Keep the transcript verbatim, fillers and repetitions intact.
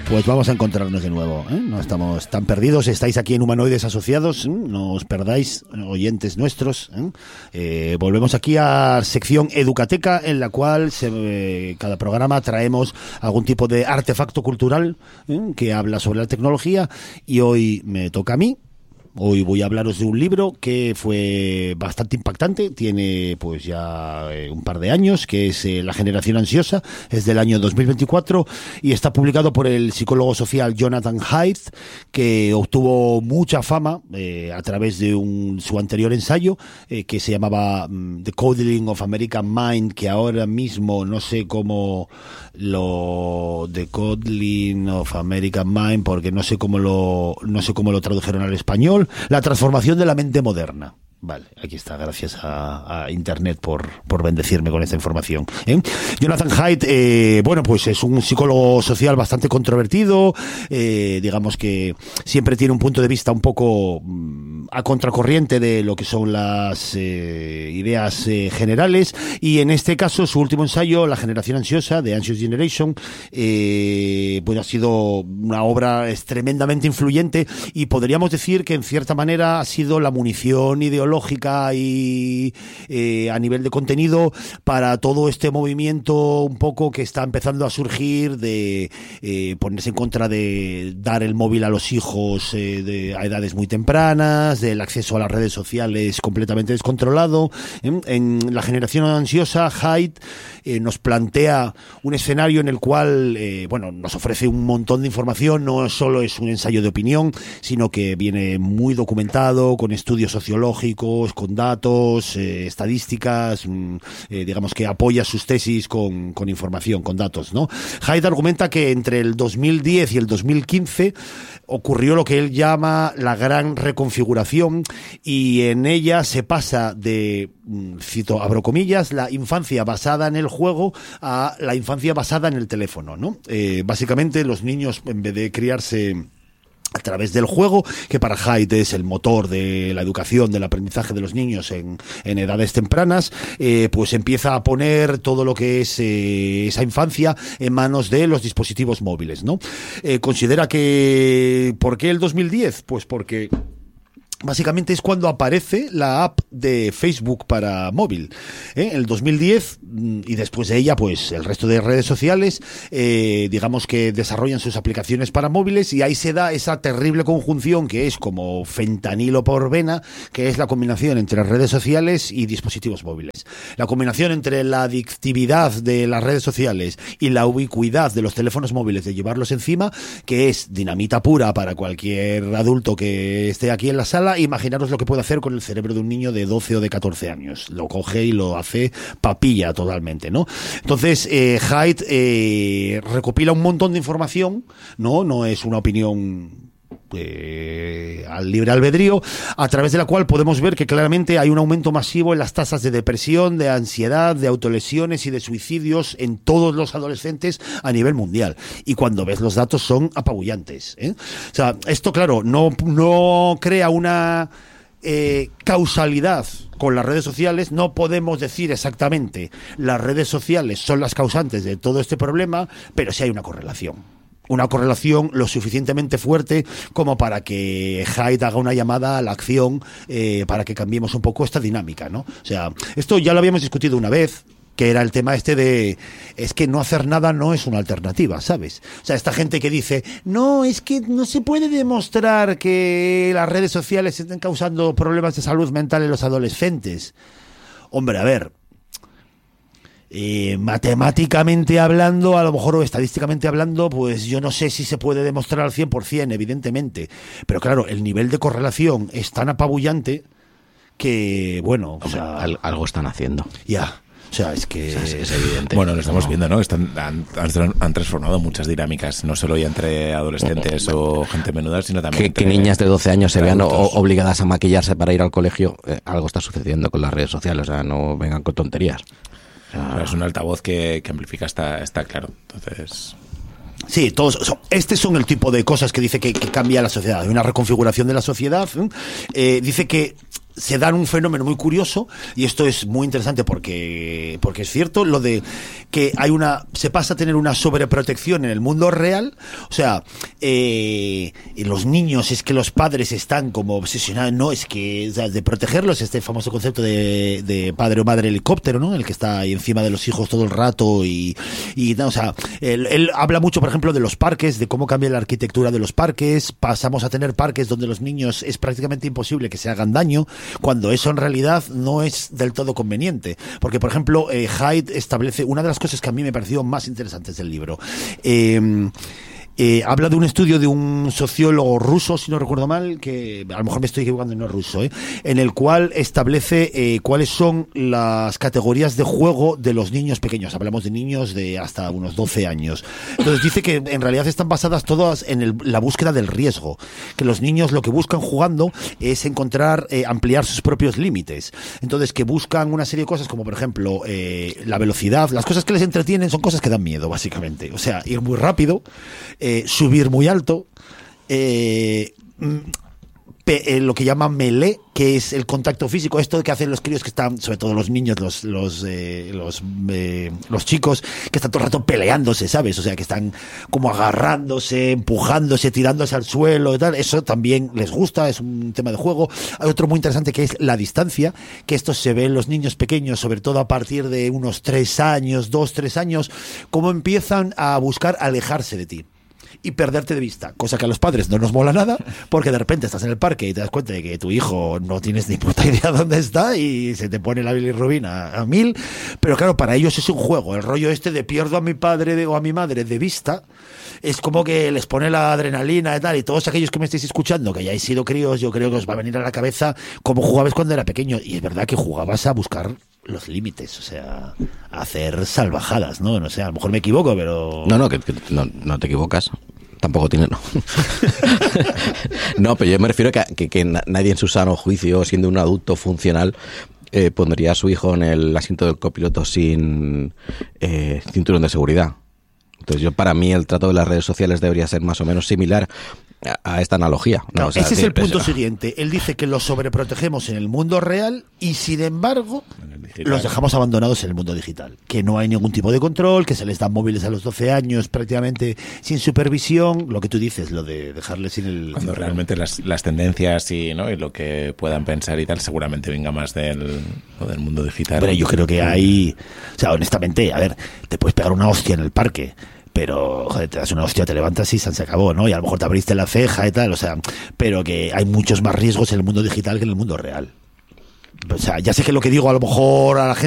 Pues vamos a encontrarnos de nuevo, ¿eh? No estamos tan perdidos, estáis aquí en Humanoides Asociados, ¿eh? No os perdáis, oyentes nuestros, ¿eh? Eh, volvemos aquí a sección Educateca, en la cual se, eh, cada programa traemos algún tipo de artefacto cultural, ¿eh? Que habla sobre la tecnología, y hoy me toca a mí. Hoy voy a hablaros de un libro que fue bastante impactante, tiene pues ya eh, un par de años, que es eh, La generación ansiosa, es del año dos mil veinticuatro y está publicado por el psicólogo social Jonathan Haidt, que obtuvo mucha fama eh, a través de un, su anterior ensayo eh, que se llamaba um, The Coddling of American Mind, que ahora mismo no sé cómo lo The Coddling of American Mind, porque no sé cómo lo no sé cómo lo tradujeron al español. La transformación de la mente moderna. Vale, aquí está, gracias a, a Internet por, por bendecirme con esta información, ¿eh? Jonathan Haidt, eh, bueno, pues es un psicólogo social bastante controvertido, eh, digamos que siempre tiene un punto de vista un poco mm, a contracorriente de lo que son las eh, ideas eh, generales, y en este caso su último ensayo, La generación ansiosa, The Anxious Generation, eh, pues ha sido una obra es tremendamente influyente, y podríamos decir que en cierta manera ha sido la munición ideológica lógica y eh, a nivel de contenido para todo este movimiento un poco que está empezando a surgir de eh, ponerse en contra de dar el móvil a los hijos eh, de, a edades muy tempranas, del acceso a las redes sociales completamente descontrolado. En, en La generación ansiosa, Haidt eh, nos plantea un escenario en el cual eh, bueno, nos ofrece un montón de información, no solo es un ensayo de opinión, sino que viene muy documentado, con estudios sociológicos, con datos, eh, estadísticas, eh, digamos que apoya sus tesis con, con información, con datos, ¿no? Haidt argumenta que entre el dos mil diez y el dos mil quince ocurrió lo que él llama la gran reconfiguración, y en ella se pasa de, cito, abro comillas, la infancia basada en el juego a la infancia basada en el teléfono, ¿no? Eh, básicamente los niños, en vez de criarse a través del juego, que para Haidt es el motor de la educación, del aprendizaje de los niños en, en edades tempranas, eh, pues empieza a poner todo lo que es eh, esa infancia en manos de los dispositivos móviles, ¿no? Eh, considera que... ¿Por qué el dos mil diez? Pues porque básicamente es cuando aparece la app de Facebook para móvil, ¿eh? En el dos mil diez, y después de ella, pues el resto de redes sociales, eh, digamos que desarrollan sus aplicaciones para móviles, y ahí se da esa terrible conjunción que es como fentanilo por vena, que es la combinación entre redes sociales y dispositivos móviles. La combinación entre la adictividad de las redes sociales y la ubicuidad de los teléfonos móviles, de llevarlos encima, que es dinamita pura para cualquier adulto que esté aquí en la sala. Imaginaros lo que puede hacer con el cerebro de un niño de doce o de catorce años. Lo coge y lo hace papilla totalmente, ¿no? Entonces, eh, Haidt eh, recopila un montón de información, ¿no? No es una opinión Eh, al libre albedrío, a través de la cual podemos ver que claramente hay un aumento masivo en las tasas de depresión, de ansiedad, de autolesiones y de suicidios en todos los adolescentes a nivel mundial. Y cuando ves los datos son apabullantes, ¿eh? O sea, esto, claro, no, no crea una eh, causalidad con las redes sociales. No podemos decir exactamente las redes sociales son las causantes de todo este problema, pero sí hay una correlación. Una correlación lo suficientemente fuerte como para que Haidt haga una llamada a la acción eh, para que cambiemos un poco esta dinámica, ¿no? O sea, esto ya lo habíamos discutido una vez, que era el tema este de, es que no hacer nada no es una alternativa, ¿sabes? O sea, esta gente que dice, no, es que no se puede demostrar que las redes sociales estén causando problemas de salud mental en los adolescentes. Hombre, a ver, Eh, matemáticamente hablando, a lo mejor, o estadísticamente hablando, pues yo no sé si se puede demostrar al cien por ciento, evidentemente, pero claro, el nivel de correlación es tan apabullante que, bueno, o sea, Al, algo están haciendo. Ya. O sea, es que o sea, es, es evidente. Bueno, lo estamos viendo, ¿no? Están, han, han transformado muchas dinámicas, no solo ya entre adolescentes o gente menuda, sino también que, entre que niñas de doce años se vean o, adultos. obligadas a maquillarse para ir al colegio. Eh, algo está sucediendo con las redes sociales, o sea, no vengan con tonterías. O sea, O sea, es un altavoz que, que amplifica, está, está claro. Entonces... Sí, todos son, este son el tipo de cosas que dice que, que cambia la sociedad. Hay una reconfiguración de la sociedad. ¿eh? Eh, dice que se dan un fenómeno muy curioso, y esto es muy interesante porque, porque es cierto, lo de que hay una, se pasa a tener una sobreprotección en el mundo real, o sea, eh, los niños, es que los padres están como obsesionados, no, es que, o sea, de protegerlos, este famoso concepto de, de padre o madre helicóptero, ¿no? El que está ahí encima de los hijos todo el rato y, y no, o sea, él, él habla mucho, por ejemplo, de los parques, de cómo cambia la arquitectura de los parques, pasamos a tener parques donde los niños es prácticamente imposible que se hagan daño, cuando eso en realidad no es del todo conveniente, porque por ejemplo eh, Haidt establece una de las cosas que a mí me pareció más interesantes del libro. Eh, Eh, habla de un estudio de un sociólogo ruso, si no recuerdo mal, que a lo mejor me estoy equivocando y no es ruso, ¿eh? En el cual establece eh, cuáles son las categorías de juego de los niños pequeños. Hablamos de niños de hasta unos doce años. Entonces dice que en realidad están basadas todas en el, la búsqueda del riesgo, que los niños lo que buscan jugando es encontrar, eh, ampliar sus propios límites. Entonces que buscan una serie de cosas como por ejemplo eh, la velocidad, las cosas que les entretienen son cosas que dan miedo básicamente, o sea, ir muy rápido, eh, Eh, subir muy alto, eh, pe, eh, lo que llaman melee, que es el contacto físico, esto que hacen los críos que están, sobre todo los niños, los los eh, los, eh, los chicos, que están todo el rato peleándose, ¿sabes? O sea, que están como agarrándose, empujándose, tirándose al suelo y tal. Eso también les gusta, es un tema de juego. Hay otro muy interesante que es la distancia, que esto se ve en los niños pequeños, sobre todo a partir de unos tres años, dos, tres años, cómo empiezan a buscar alejarse de ti y perderte de vista, cosa que a los padres no nos mola nada, porque de repente estás en el parque y te das cuenta de que tu hijo no tienes ni puta idea dónde está y se te pone la bilirrubina a mil, pero claro, para ellos es un juego, el rollo este de pierdo a mi padre de, o a mi madre de vista, es como que les pone la adrenalina y tal, y todos aquellos que me estáis escuchando, que hayáis sido críos, yo creo que os va a venir a la cabeza cómo jugabas cuando era pequeño, y es verdad que jugabas a buscar los límites, o sea, a hacer salvajadas, ¿no? No sé, a lo mejor me equivoco, pero... No, no, que, que no, no te equivocas. Tampoco tiene, no. No, pero yo me refiero a que, que, que nadie en su sano juicio, siendo un adulto funcional, eh, pondría a su hijo en el asiento del copiloto sin eh, cinturón de seguridad. Entonces yo, para mí, el trato de las redes sociales debería ser más o menos similar a, a esta analogía, ¿no? No, o sea, ese es sí, el punto pues, siguiente. Él dice que los sobreprotegemos en el mundo real y, sin embargo, los dejamos abandonados en el mundo digital. Que no hay ningún tipo de control, que se les dan móviles a los doce años prácticamente sin supervisión. Lo que tú dices, lo de dejarles sin el... Cuando realmente las, las tendencias y, ¿no? y lo que puedan pensar y tal seguramente venga más del, ¿no? del mundo digital. Pero yo creo que hay... O sea, honestamente, a ver, te puedes pegar una hostia en el parque, pero, joder, te das una hostia, te levantas y se acabó, ¿no? Y a lo mejor te abriste la ceja y tal, o sea, pero que hay muchos más riesgos en el mundo digital que en el mundo real. O sea, ya sé que lo que digo a lo mejor a la gente